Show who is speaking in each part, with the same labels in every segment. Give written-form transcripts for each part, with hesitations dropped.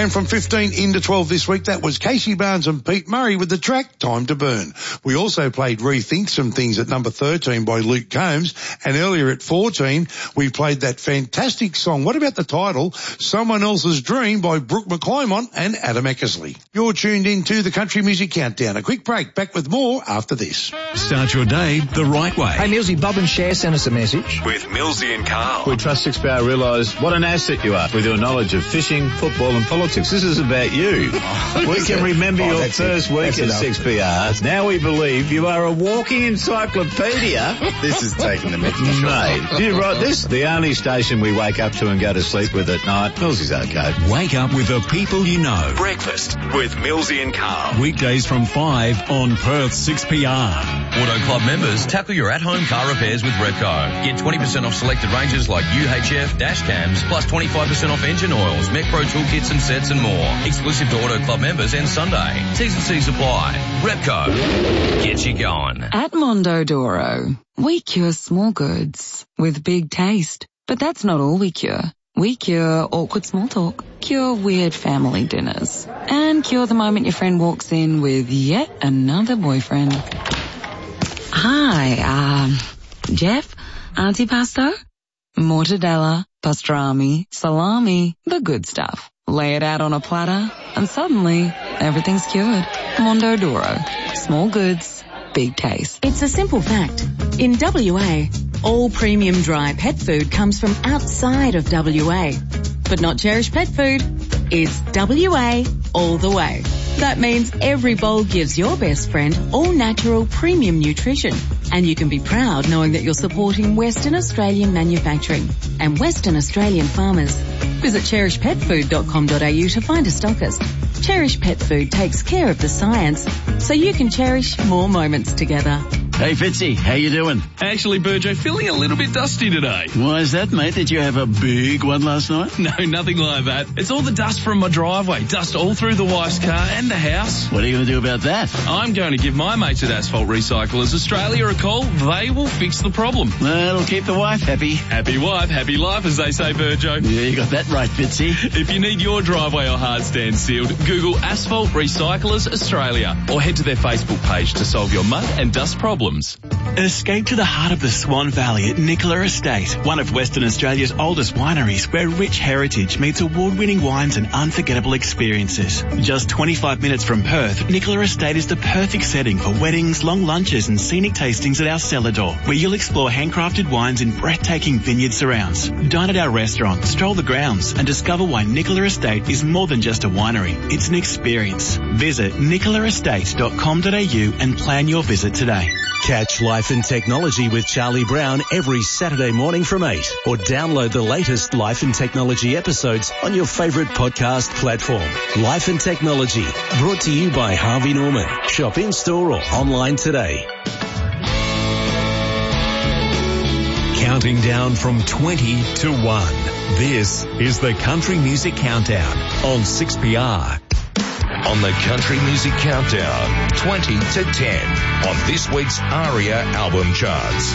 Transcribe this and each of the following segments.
Speaker 1: And from 15 into 12 this week, that was Casey Barnes and Pete Murray with the track Time to Burn. We also played Rethink Some Things at number 13 by Luke Combs, and earlier at 14 we played that fantastic song, what about the title, Someone Else's Dream by Brooke McClymont and Adam Eckersley. You're tuned in to the Country Music Countdown. A quick break, back with more after this.
Speaker 2: Start your day the right way.
Speaker 3: Hey Millsy, Bob and Cher sent us a message.
Speaker 2: With Millsy and Carl.
Speaker 4: We trust 6PR realise what an asset you are with your knowledge of fishing, football and politics. This is about you. We can remember your first week at 6PR. Now we believe you are a walking encyclopedia.
Speaker 5: This is taking the mickey.
Speaker 4: Mate, did you write this? The only station we wake up to and go to sleep with at night. Millsy's okay.
Speaker 2: Wake up with the people you know. Breakfast with Millsy and Carl. Weekdays from 5 on Perth 6PR.
Speaker 6: Auto Club members, tackle your at-home car repairs with Repco. Get 20% off selected ranges like UHF, dash cams, plus 25% off engine oils, Mech Pro toolkits and sets and more. Exclusive to Auto Club members and Sunday. T's and C's apply. Repco. Get you going.
Speaker 7: At Mondodoro, we cure small goods with big taste. But that's not all we cure. We cure awkward small talk, cure weird family dinners, and cure the moment your friend walks in with yet another boyfriend. Hi, Jeff? Antipasto? Mortadella, pastrami, salami, the good stuff. Lay it out on a platter, and suddenly, everything's cured. Mondodoro. Small goods, big taste.
Speaker 8: It's a simple fact. In WA, all premium dry pet food comes from outside of WA. But not Cherish Pet Food. It's WA all the way. That means every bowl gives your best friend all natural premium nutrition. And you can be proud knowing that you're supporting Western Australian manufacturing and Western Australian farmers. Visit cherishpetfood.com.au to find a stockist. Cherish Pet Food takes care of the science so you can cherish more moments together.
Speaker 9: Hey Fitzy, how you doing?
Speaker 10: Actually, Burjo, feeling a little bit dusty today.
Speaker 9: Why is that, mate? Did you have a big one last night?
Speaker 10: No, nothing like that. It's all the dust from my driveway. Dust all through the wife's car and the house.
Speaker 9: What are you going to do about that?
Speaker 10: I'm going to give my mates at Asphalt Recyclers Australia a call. They will fix the problem.
Speaker 9: That'll keep the wife happy.
Speaker 10: Happy wife, happy life, as they say, Burjo.
Speaker 9: Yeah, you got that right, Fitzy.
Speaker 10: If you need your driveway or hard stand sealed, Google Asphalt Recyclers Australia or head to their Facebook page to solve your mud and dust problems.
Speaker 11: Escape to the heart of the Swan Valley at Nicola Estate, one of Western Australia's oldest wineries where rich heritage meets award-winning wines and unforgettable experiences. Just 25 minutes from Perth, Nicola Estate is the perfect setting for weddings, long lunches and scenic tastings at our cellar door, where you'll explore handcrafted wines in breathtaking vineyard surrounds. Dine at our restaurant, stroll the grounds and discover why Nicola Estate is more than just a winery. It's an experience. Visit nicolaestate.com.au and plan your visit today.
Speaker 2: Catch Life and Technology with Charlie Brown every Saturday morning from 8, or download the latest Life and Technology episodes on your favourite podcast platform. Life and Technology, brought to you by Harvey Norman. Shop in-store or online today. Counting down from 20 to 1. This is the Country Music Countdown on 6PR.
Speaker 6: On the Country Music Countdown, 20 to 10 on this week's ARIA album charts.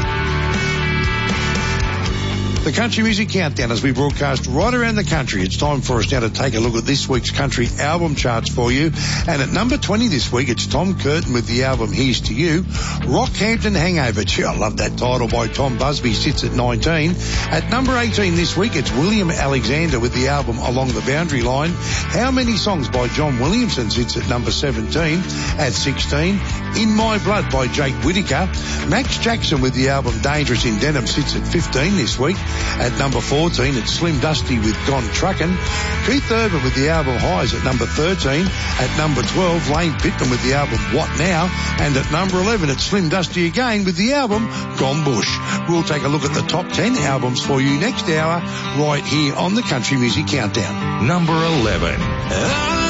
Speaker 1: The Country Music Countdown as we broadcast right around the country. It's time for us now to take a look at this week's country album charts for you. And at number 20 this week, it's Tom Curtin with the album Here's to You. Rockhampton Hangover. Gee, I love that title by Tom Busby, sits at 19. At number 18 this week, it's William Alexander with the album Along the Boundary Line. How Many Songs by John Williamson sits at number 17. At 16, In My Blood by Jake Whittaker. Max Jackson with the album Dangerous in Denim sits at 15 this week. At number 14, it's Slim Dusty with Gone Truckin'. Keith Urban with the album Highs at number 13. At number 12, Lane Pittman with the album What Now. And at number 11, it's Slim Dusty again with the album Gone Bush. We'll take a look at the top 10 albums for you next hour right here on the Country Music Countdown.
Speaker 6: Number 11.